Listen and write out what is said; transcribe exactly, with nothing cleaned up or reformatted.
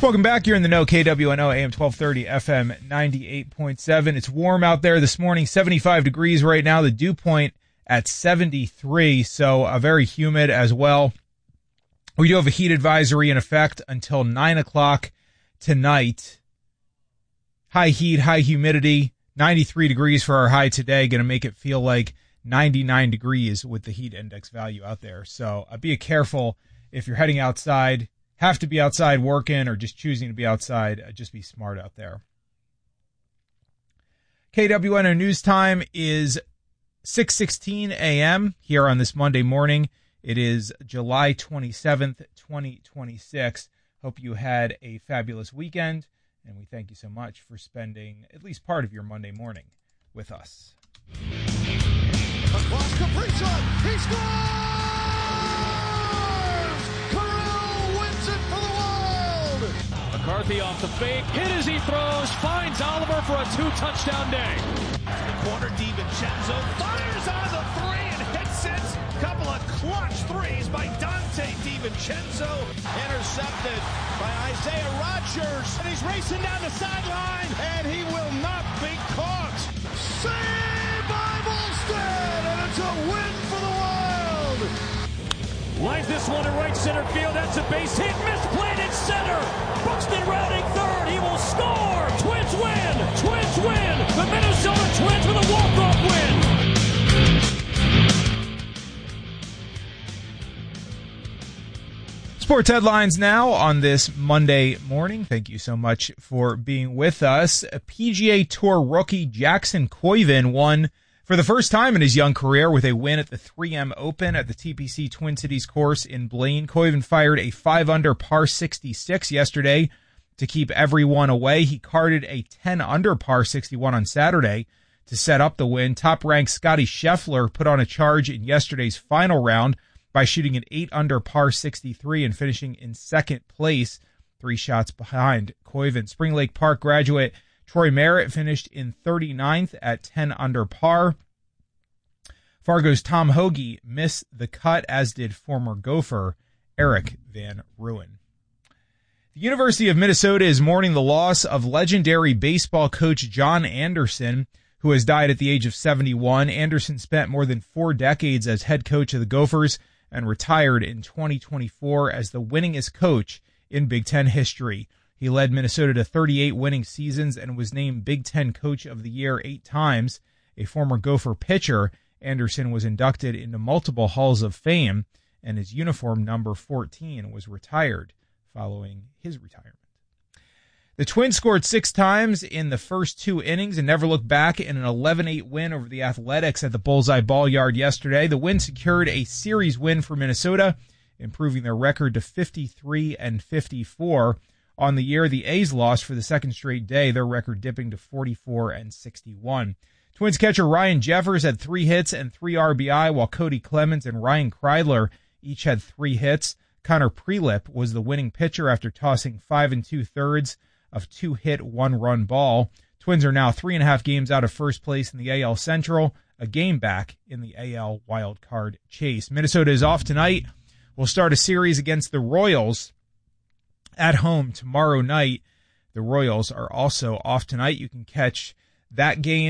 Welcome back. You're in the know, K W N O, A M twelve thirty, F M ninety-eight point seven. It's warm out there this morning, seventy-five degrees right now. The dew point at seventy-three, so uh, very humid as well. We do have a heat advisory in effect until nine o'clock tonight. High heat, high humidity, ninety-three degrees for our high today. Going to make it feel like ninety-nine degrees with the heat index value out there. So uh, be careful if you're heading outside. Have to be outside working or just choosing to be outside, uh, just be smart out there. K W N O News Time is six sixteen a.m. here on this Monday morning. It is July twenty-seventh, twenty twenty-six. Hope you had a fabulous weekend, and we thank you so much for spending at least part of your Monday morning with us. Across Kaprizov, he scores! McCarthy off the fake, hit as he throws, finds Oliver for a two-touchdown day. The corner, DiVincenzo fires on the three and hits it. Couple of clutch threes by Dante DiVincenzo. Intercepted by Isaiah Rodgers. And he's racing down the sideline, and he will not be caught. Saved by Volstead, and it's a win for the Wild. Lines this one to right center field. That's a base hit. Misplayed at center. Buxton rounding third. He will score. Twins win. Twins win. The Minnesota Twins with a walk-off win. Sports headlines now on this Monday morning. Thank you so much for being with us. A P G A Tour rookie Jackson Koivin won for the first time in his young career with a win at the three M Open at the T P C Twin Cities course in Blaine. Koivin fired a five under par sixty-six yesterday to keep everyone away. He carded a ten under par sixty-one on Saturday to set up the win. Top-ranked Scotty Scheffler put on a charge in yesterday's final round by shooting an eight under par sixty-three and finishing in second place, three shots behind Koivin. Spring Lake Park graduate Troy Merritt finished in thirty-ninth at ten under par. Fargo's Tom Hoagie missed the cut, as did former Gopher Eric Van Rooyen. The University of Minnesota is mourning the loss of legendary baseball coach John Anderson, who has died at the age of seventy-one. Anderson spent more than four decades as head coach of the Gophers and retired in twenty twenty-four as the winningest coach in Big Ten history. He led Minnesota to thirty-eight winning seasons and was named Big Ten Coach of the Year eight times. A former Gopher pitcher, Anderson was inducted into multiple Halls of Fame, and his uniform number fourteen was retired following his retirement. The Twins scored six times in the first two innings and never looked back in an eleven eight win over the Athletics at the Bullseye Ball Yard yesterday. The win secured a series win for Minnesota, improving their record to fifty-three and fifty-four. On the year, the A's lost for the second straight day, their record dipping to forty-four and sixty-one. Twins catcher Ryan Jeffers had three hits and three R B I, while Cody Clemens and Ryan Kreidler each had three hits. Connor Prelip was the winning pitcher after tossing five and two-thirds of two-hit, one-run ball. Twins are now three and a half games out of first place in the A L Central, a game back in the A L wild card chase. Minnesota is off tonight. We'll start a series against the Royals at home tomorrow night. The Royals are also off tonight. You can catch that game